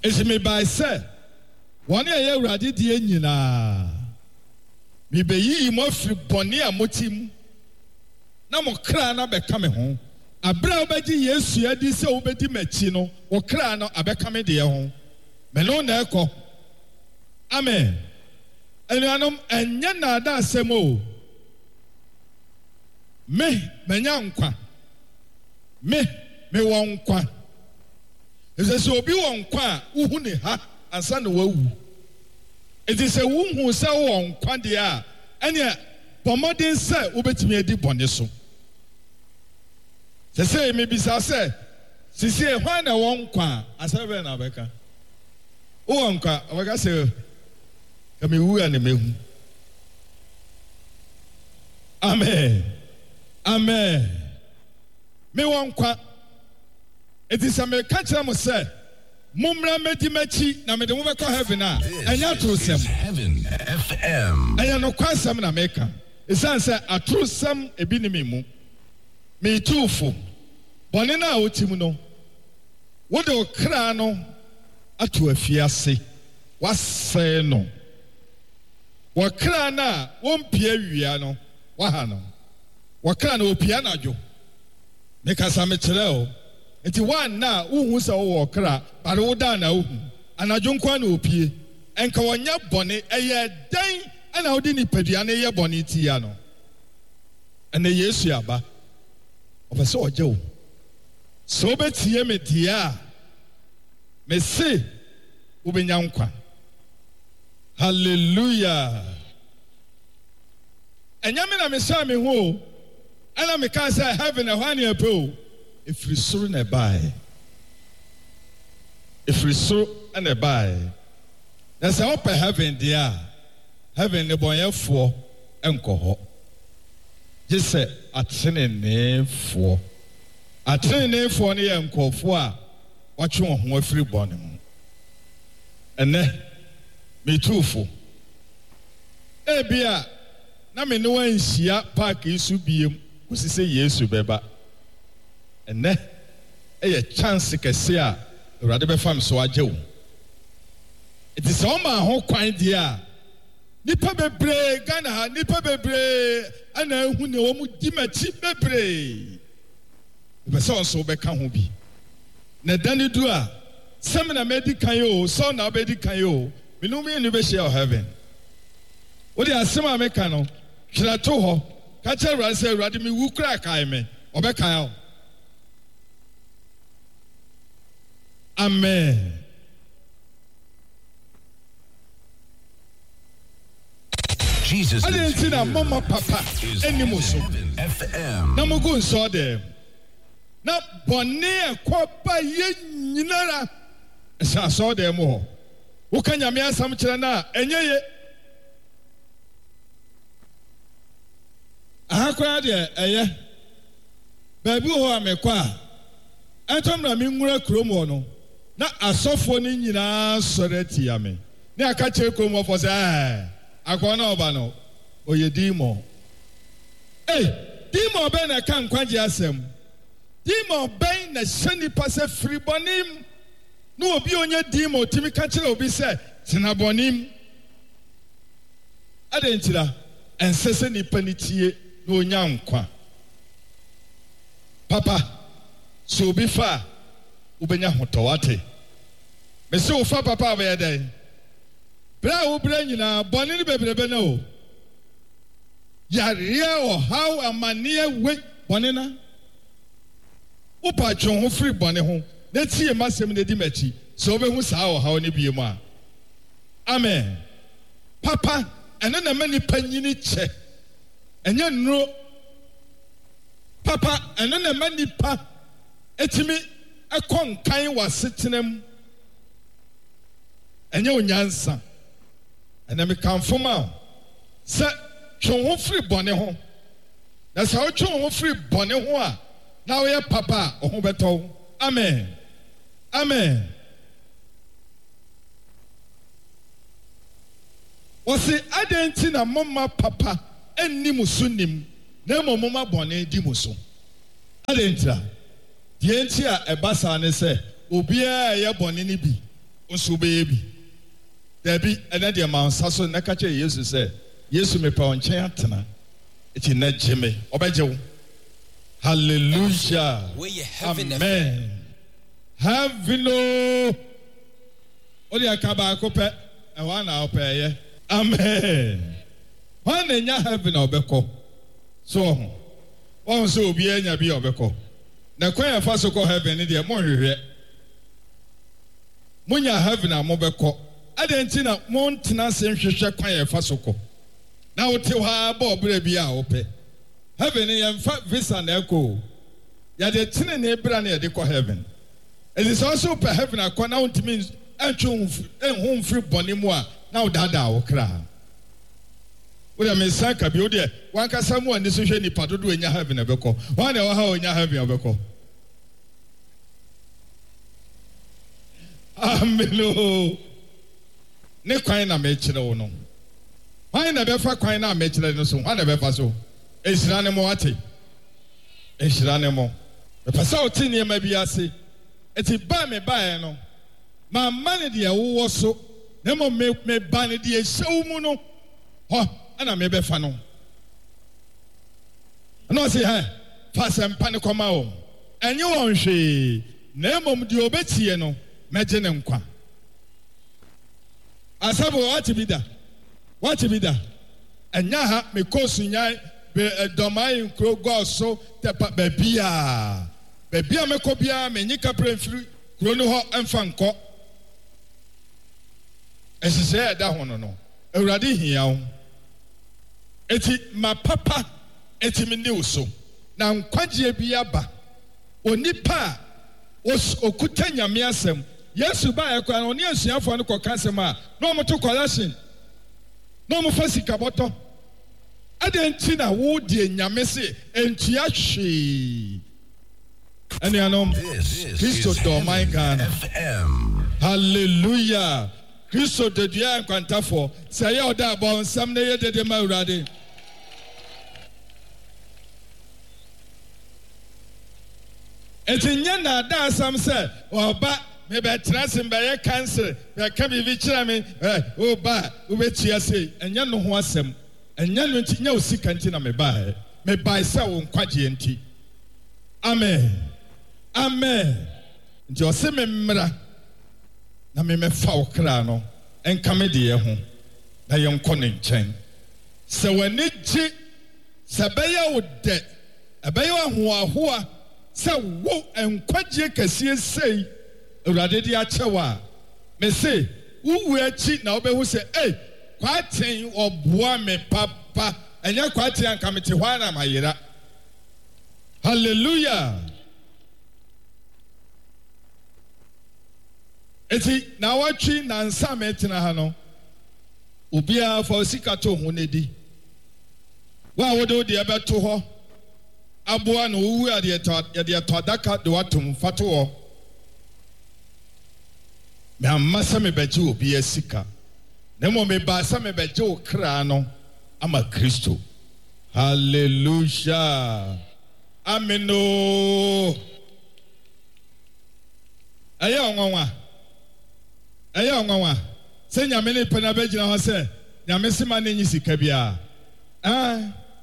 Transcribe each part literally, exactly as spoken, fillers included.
Esi me by say, one year Uradi di nyina. Me be yi mo firi boni a motim. Na mo kra na beka me ho. Abra obedi Yesu adi se obedi machi no, wo kra no abeka me de ho. Me no na ekọ. Amen. Enuanom enye na ada asem o. Me menya nkwa. Me me wo nkwa. Ese se obi wo nkwa uhu ne ha ansa na wawu. Eti se wuhu se wo nkwa de a ene bomodin se obetimi edi bone so. Se se me bisa se sisi e hwan na wo nkwa asabe na beka. Wo nkwa abeka se kami wu ane mehu. Amen. Amen. Me wo nkwa. Eti se me ka kira mo se mumra medi machi na me de mo be call heaven a enya tro sem Heaven F M enya no kwasem na meka isan se atro sem ebi ni memu me tufo bone na otim no wo de okra no ato afiase wasɛ no wo kra na wo mpia wia no wa ha no wo kra na opia na dwo me kasa me kire o enti wan na uhu se wo kra bare wo da na uhu anadwo nkwa na opie enka wonya bone eye dan ana odi ni padua na eye bone ti ya no ene Yesu aba obese oje wo so betie me dia me se ubenya nkwa. Hallelujah. Enyame na me sha me ho ana me ka say heaven e hwan e pe ifiri soro na bae ifiri soro na bae na say open heaven dia heaven ne bonyefo enko ho je say atenenefo atenenefo ne ye nkofo a watwe ho afiri bone mu ene me tufo ebia na me ne wan hia park isu biem kusi say Yesu beba ene eye chance kese a urade be fam so ajewo it is all my ho kwan dia nipa bebre Ghana ha nipa bebre ana ehu ne wo mu di machi bebre be so so be ka ho bi na dani du a sem na medical yo so na be di kan yo me no me ni be share heaven wo di asem a me ka no hira to ho ka che urade say urade me wu kra kai me obeka o. Amen. Jesus I didn't see that mama papa anymore. F M Na mo go so there. Na bone e kwaba ye nyinara. Sa so there mo. Wo ka nyame asam kire na enye ye. Aha kwa de eye. Baby ho amekwa. Entom na mi nwura kromo no. Na asofo ni nyina soreti ya me ne aka che kromo fo se eh akona oba no oye dimo eh dimo be na kan kwaje asem dimo be na shani pase free bonim no obi onye dimo timi ka kire obi se tina bonim adentira ensese ni panitie no onya nkwa papa so obi fa ubenya hotowate me se ofa papa ba yeden bra wo bra nyina bone ni bebrebe na o yare o how amane we bone na wo pa twon ho free bone ho na tie masem na di machi so obehu saa o how ne bie mu a amen papa ene na mani panyini che enye nro papa ene na mani pa etimi akon kan wasetenam enye onyansa ena me kanfoma se twon ho free bone ho na se o twon ho free bone ho a na we papa o ho beto amen amen wasi adenti na mama papa enni musunim na mama bone di muso adenti die enti a ebasa ne se obi a ye bone ni bi nso baby Debbie and the amount sasso nakache yesu say yesu me pa onchen atena eti na jeme obeje hallelujah amen heaven o odi akaba akope e wa na opeye amen wan enya heaven obeko so won so obi enya bi obeko na kwan fa so ko heaven de mo hwehwe munya heaven amobeko adenti na montena se nhwehwe kwan fa so ko na wote ha ba obere bi a ope heaven yem fa visa na eko ya de tine na ebra na de ko heaven it is also per heaven akona wontimi atwo enhom free bonimu a na odada wo kra wo ya mesaka bi wo de wankasa mu ani so hwe ni padodo enya heaven ebeko wa na wo ha onya heaven ebeko amelo ne kwan na me kire wo no why na be fa kwan na me kire no so why na be fa so ehira ne mo ate ehira ne mo e pa sa oti ne ma bi ase eti ba me ba e no ma ma ne de wo so ne mo me me ba ne de ehyew mu no ho ana me be fa no no say ha fa sem pa ne koma o enye won hwe na mom de obetie no meje ne nkwa asabo what be da what be da enya ha me kosu nyai be domai nkro go so te pa bia bia me ko bia me nyika premfiri kro no ho emfa nko esise da ho no no awurade hia wo eti ma papa eti me ne uso na nkwaje bia ba onipa os okuta nyame asem yesu ba ekwa no ne asuafo no koka asem a no mo to collection no mo fasika boto adenti na wo die nyame se entua hwe ani anom Kristo do my God hallelujah Kristo de dia kwantafo say ye oda abo nsam na ye dede ma urade etinya na da asam say oba me be trasim be ye cancer be ka bi bi kira me eh oba wo be tia say enya no ho asem enya no ntinya osika nti na me ba me ba say wo nkwaje nti amen amen nti o se me mmra na me me fa okra no enka me de ye ho na ye nko ne nchen se wani ji se be ye wo de ebe ye ho ahoa se wo enkwaje kasie sei urade di achewa me say uwu achi na obehu say eh kwaten oboa me papa enya kwaten anka me te hwa na mayira hallelujah eti na watwi na nsa metina ha no obia fa osika to ho nedi wa wodo de abeto ho aboa no uwu ade to ade to adaka de watum fato ho me amasa me beje obi asika na mo me ba sa me beje okra no ama Kristo hallelujah ameno aye onwanwa aye onwanwa se nyame ne pena begina ho se nyame sima ne nyi sika bia ah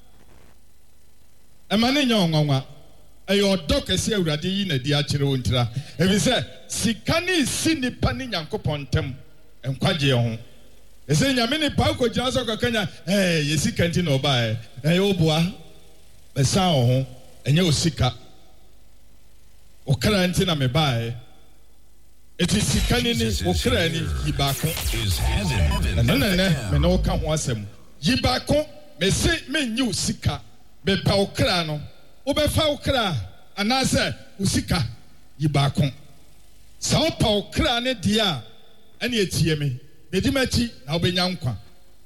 ema ne nya onwanwa aye odokese awurade yi na di akire wontira ebi se sika ne si nipa ne nyankopon tem enkwaje ho ese nyame ne pa ko gina so kakanya eh yesika nti na oba eh eh oboa besa ho enye osika okra nti na me ba eh eti sika ni ni okra ni yibako is heaven na na na me no ka ho asem yibako me se me nyi osika me pa okra no obefa okra anase osika yibako sa opa okra ne dia ene etie me medi machi na obenya nkwa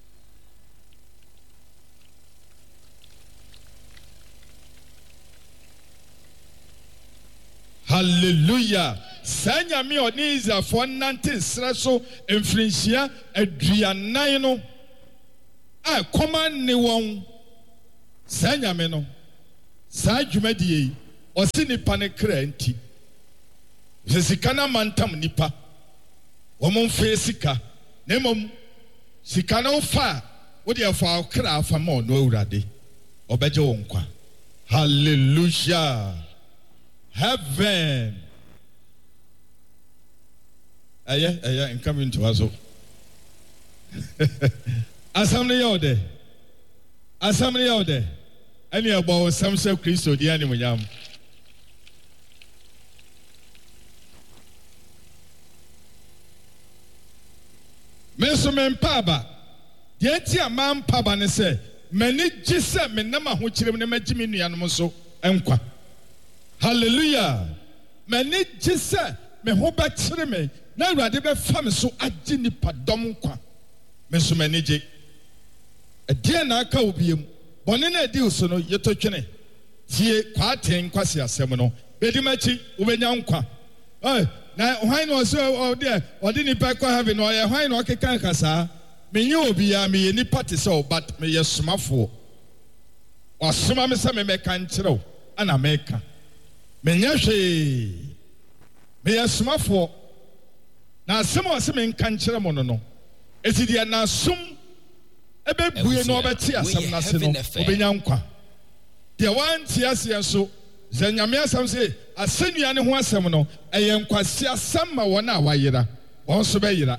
hallelujah sanya mi oni za for nante sraso emfrinhia aduanan no a koma ne won sanya me no sa dwumadie osi nipa ne kra nti sesika na mantam nipa wɔn mfe sika na mmom sika no fa wo de afa akra afa ma ɔno awurade ɔbɛgye wo nkwa. Hallelujah. Heaven. Aye, aye, I'm coming to us. Assembly yode. Assembly yode. Any about some self Christo, the animal yam. Mesomen Paba. The Etia man Paba ne say, many jisa menama who children never Jimmy and Moso, Enqua. Hallelujah. Many jisa me hope at me. Now rather be famous so ajini padom kwa. Meso manage. A dear naka ubium. Bonina diuso no yetokene. Tie quatain quasia semono. Bedimachi ubenyankwa. Oh, now why no so or dear or didn't pack having or a wine or cancasa. Me you be a me any party so but me yes smafo. Or some me me can't and America. Me yashe. Me yes smafo. Now some of them in can't mono. Is it the na sum ebe buye no beti asem na se no obenyankwa de wan tiasia so zanyame asem se asenua ne ho asem no eye nkwase asem ma wona wayira won so be yira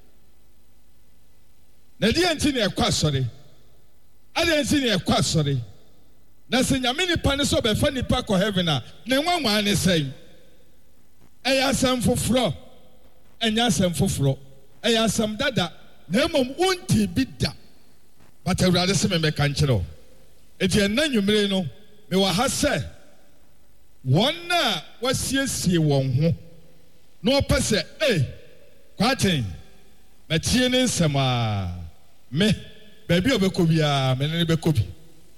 na die nti ne ekwa sori ade nti ne ekwa sori na se nyame nipa ne so be fa nipa ko heaven a ne nwanwa ne sei eye asem foforo enya asem foforo eye asem dada na mom unti bida but awurade se me meka nkyerɛ eti enna nwumire no me wa ha sɛ wɔn a wasiesie wɔn ho no ɔpɛ sɛ eh kwaten matie ne nsɛm a me baabi a ɔbɛkɔ biara me ne bɛkɔ bi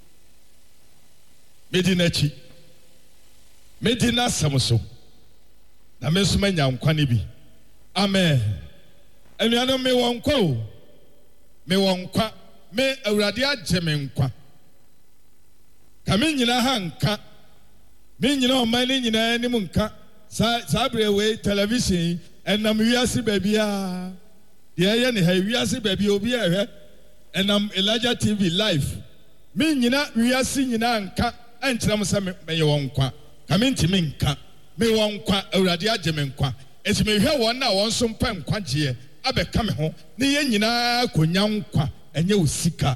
medi n'akyi medi n'asɛm so na me nso manya nkwa ne bi amen anuanom me wɔ nkwa o me wɔ nkwa me awurade agye me nkwa ka me nyina ha nka me nyina ɔman ne nyinaa anim nka saa saa bere wei television ɛnam wiase baabi a deɛ ɛyɛ ne ha wiase baabi obi ɛhwɛ ɛnam Elijah T V live me nyina wiase nyinaa nka ɛnkyerɛ m sɛ meyɛ wɔ nkwa ka me ntimi nka me wɔ nkwa awurade agye me nkwa enti mehwɛ wɔn a wɔn so mpɛ nkwagyeɛ abɛka me ho ne yɛn nyinaa konya nkwa enye usika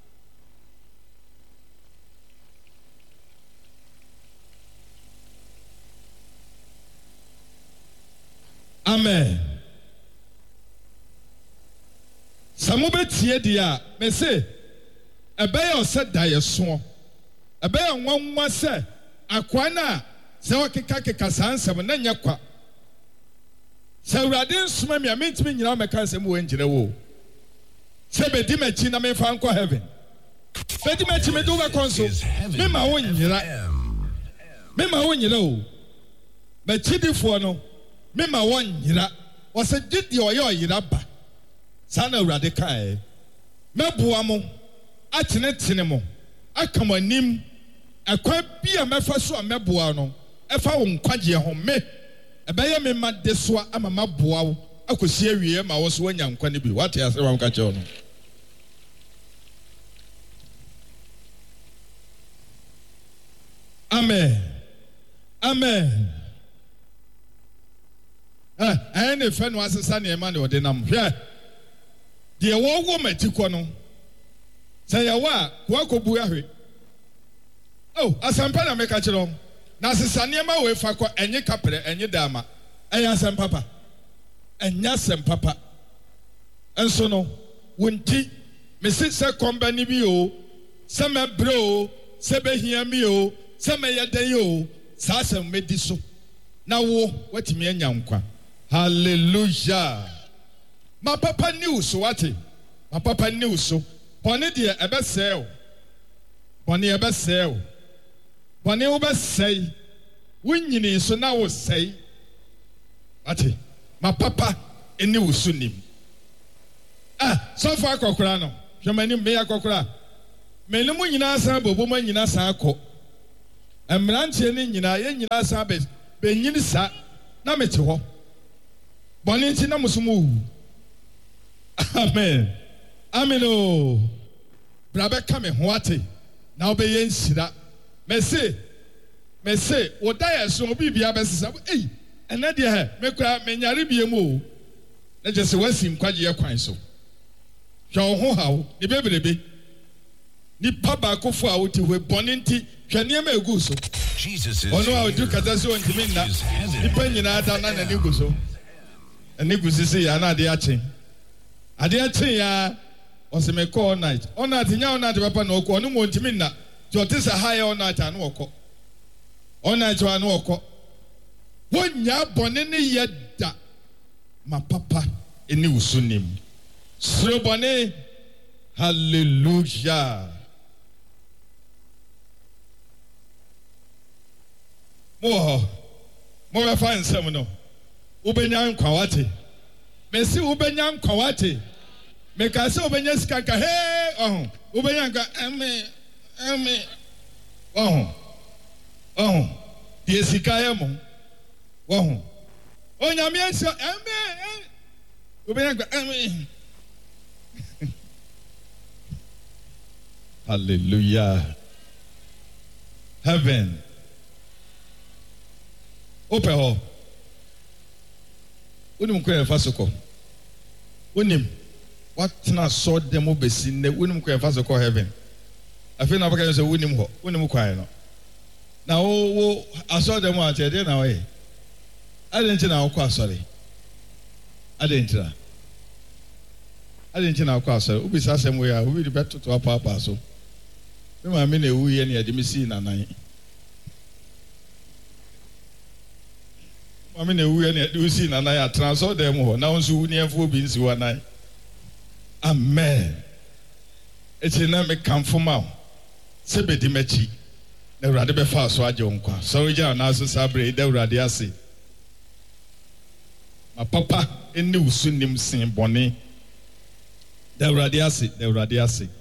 amen samu betie dia me se ebeye ose daye so ebeye nwanwa se akwa na se okeka keka sansem na nya kwa se urade nsoma mi amintimi nyina meka nsem wo ngire wo se bedi machi na me fa nko heaven bedi machi me do ba konso me ma wo nyira me ma wo nyira o machi difo no me ma wo nyira o se gidi oye oyira ba sana urade kai meboa mo atenetene mo akamanim akwa bia mefa so meboa no efa wo nkwagye ho me ebeye me ma de so ama maboa wo akosi awie ma wo so wanya nkwa ne bi wate ase wa nka che no amen amen ah ene fe no asesa ne ma ne ode nam hwe de wo wo matiko no say ya wa ko akobu ahwe oh asampa na meka che no na asesa ne ma we fa ko enye kapre enye dama eya asampa papa enya sem papa enso no wonti me se se kombani bi o se me bro se be hia mi o se me yeden o sa sem medi so na wo watimi anya nkwa hallelujah ma papa news wate ma papa news so bone de ebe se o bone ebe se o bone wo be sei wunyini so na wo sei wate ma papa eni wusunim ah so far kokora no hwemani me yakokora me ne mu nyina san bobo ma nyina san akọ emrantie ne nyina ye nyina san be be nyini sa na mete ho bɔne nti na musumu. Amen. Amen. Oh. Brabe kame ho ate. Na obeye nsira. Me say, me say, oda so obi bia besesa. Eh, ena de ha, me kura me nyare biem o. Na je se wasim kwaje ye kwan so. Hwa ho hawo, ne bebrebe. Ni paba akofo a wote we bɔne nti, hwa ne ma egu so. Jesus is. Ono a odu kata so ntimi na. Ni pa nyina da na na ne gu so. Ene gu sisi ya na de achen. Ade achen ya ose me call night. All night nya all night papa na okọ no mo ntimi na. Jo te sa high all night anu okọ. All night anu okọ. Wonya bɔne ne ye da. Ma papa eni usunim. Sro bɔne. Hallelujah. Mo mo be fa nsem no. Ubenya nkwawate. Mesi ubenya nkwawate. Meka se ubenya sikaka he oh. Ubenya nka eme eme oh. Oh. Die sikaye mo. Oh. Onyame enso eme ubenya nka eme. Hallelujah. Heaven. Open ho. Unim ko efa soko. Unim what na so dem obesi ne unim ko efa soko heaven. Afi na baka say unim ho. Unim kwan no. Na wo wo aso dem a tede na we. Adenchi na wo kwa asori. Adenchi na. Adenchi na wo kwa asori. Ubi sa asem we a ubi di beto to apa apa so. Me ma me na ewu ye na yade me si na nan. I mean, we are using and I transfer them all. Now, so we never will be in one night. Amen. It's a name come from out. Sebedi mechi. The rather be fast so I don't qua. So we are now celebrate the radiasi. My papa in new soon him sing bonnie. The radiasi, the radiasi.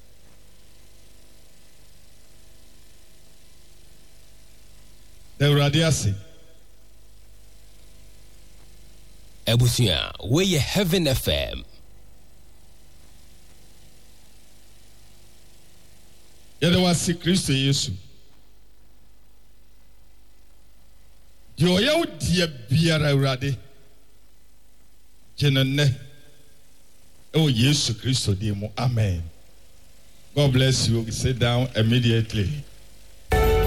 The radiasi. Ebusia, where you Heaven F M. Yada wasi Kristo Yesu. Yo ya udia biara urade. Jenene. Oh Yesu Kristo dimo. Amen. God bless you. Sit down immediately.